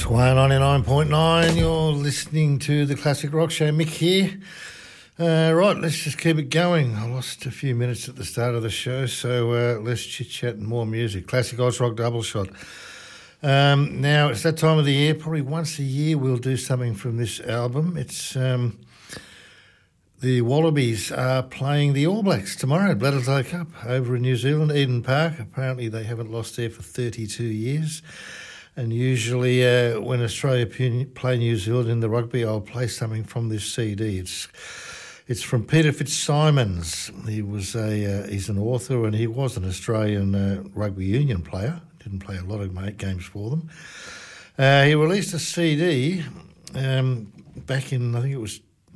Sway 99.9, you're listening to the Classic Rock Show. Mick here. Right, let's just keep it going. I lost a few minutes at the start of the show, so let's chit-chat and more music. Classic Oz Rock Double Shot. Now, it's that time of the year. Probably once a year we'll do something from this album. It's the Wallabies are playing the All Blacks tomorrow at Bledisloe Cup over in New Zealand, Eden Park. Apparently they haven't lost there for 32 years. And usually when Australia play New Zealand in the rugby, I'll play something from this CD. It's from Peter Fitzsimons. He's an author and he was an Australian rugby union player. Didn't play a lot of games for them. He released a CD back in, I think it was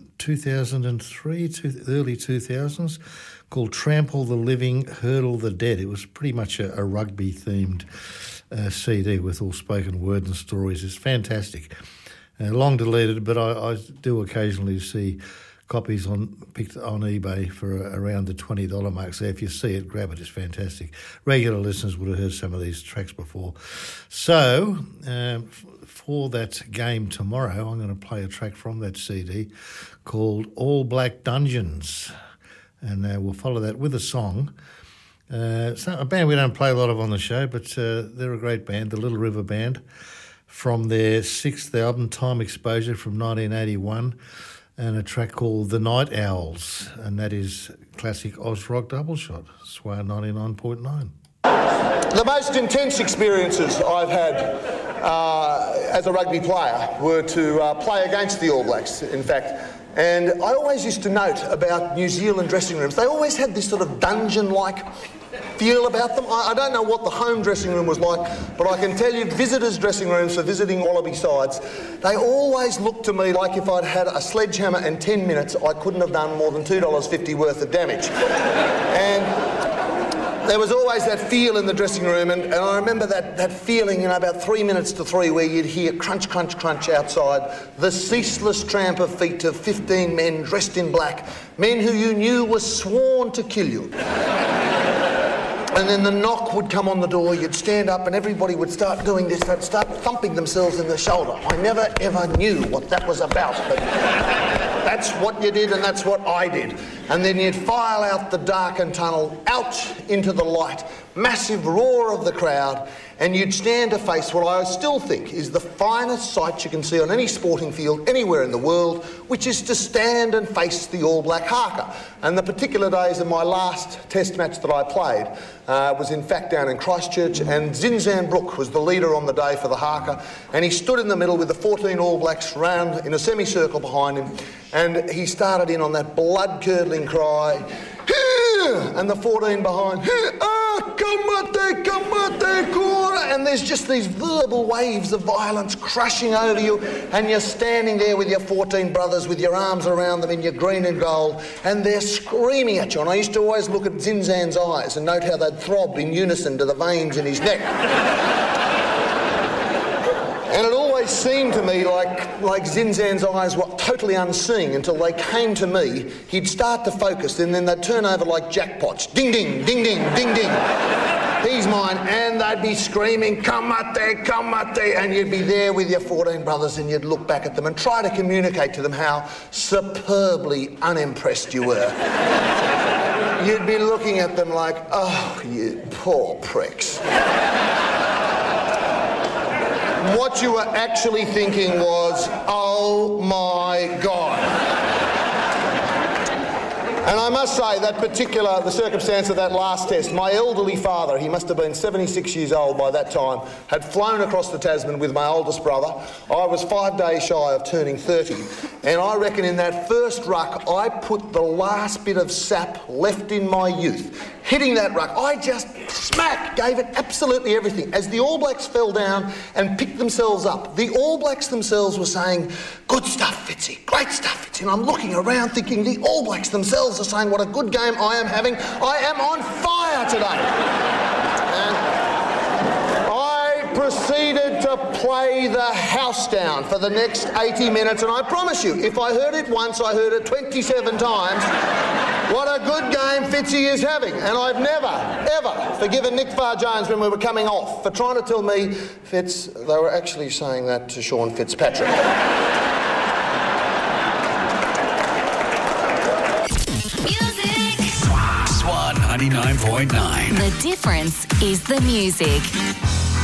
2003, early 2000s, called Trample the Living, Hurdle the Dead. It was pretty much a rugby-themed CD with all spoken word and stories. It's fantastic. Long deleted, but I do occasionally see copies picked on eBay for around the $20 mark. So if you see it, grab it. It's fantastic. Regular listeners would have heard some of these tracks before. So for that game tomorrow, I'm going to play a track from that CD called All Black Dungeons. And we'll follow that with a song. It's a band we don't play a lot of on the show, but they're a great band, the Little River Band, from their sixth album, Time Exposure, from 1981, and a track called The Night Owls, and that is classic Oz Rock Double Shot, Sway 99.9. The most intense experiences I've had as a rugby player were to play against the All Blacks, in fact. And I always used to note about New Zealand dressing rooms, they always had this sort of dungeon-like feel about them. I don't know what the home dressing room was like, but I can tell you visitors' dressing rooms for visiting Wallaby sides, they always looked to me like if I'd had a sledgehammer in 10 minutes, I couldn't have done more than $2.50 worth of damage. And there was always that feel in the dressing room, and I remember that feeling, about 3 minutes to 3, where you'd hear crunch, crunch, crunch outside, the ceaseless tramp of feet of 15 men dressed in black, men who you knew were sworn to kill you. And then the knock would come on the door, you'd stand up and everybody would start doing this, they'd start thumping themselves in the shoulder. I never ever knew what that was about, but that's what you did and that's what I did. And then you'd file out the darkened tunnel, out into the light, massive roar of the crowd, and you'd stand to face what I still think is the finest sight you can see on any sporting field anywhere in the world, which is to stand and face the All Black haka. And the particular days of my last test match that I played was in fact down in Christchurch, and Zinzan Brooke was the leader on the day for the haka, and he stood in the middle with the 14 All Blacks round in a semicircle behind him, and he started in on that blood-curdling cry, and the 14 behind, kamate, kamate, kora, and there's just these verbal waves of violence crashing over you, and you're standing there with your 14 brothers with your arms around them in your green and gold, and they're screaming at you. And I used to always look at Zinzan's eyes and note how they'd throb in unison to the veins in his neck. And it always seemed to me like Zinzan's eyes were totally unseeing until they came to me. He'd start to focus, and then they'd turn over like jackpots. Ding, ding, ding, ding, ding, ding. He's mine. And they'd be screaming, kamate, kamate, and you'd be there with your 14 brothers and you'd look back at them and try to communicate to them how superbly unimpressed you were. You'd be looking at them like, oh, you poor pricks. What you were actually thinking was, oh my God. And I must say that the circumstance of that last test, my elderly father, he must have been 76 years old by that time, had flown across the Tasman with my oldest brother. I was 5 days shy of turning 30. And I reckon in that first ruck, I put the last bit of sap left in my youth. Hitting that ruck, I just gave it absolutely everything. As the All Blacks fell down and picked themselves up, the All Blacks themselves were saying, good stuff, Fitzy, great stuff, Fitzy. And I'm looking around thinking the All Blacks themselves are saying what a good game I am having. I am on fire today. And I proceeded to play the house down for the next 80 minutes, and I promise you, if I heard it once, I heard it 27 times. What a good game Fitzy is having. And I've never, ever forgiven Nick Farr-Jones when we were coming off for trying to tell me, Fitz, they were actually saying that to Sean Fitzpatrick. Music! Swan 99.9. The difference is the music.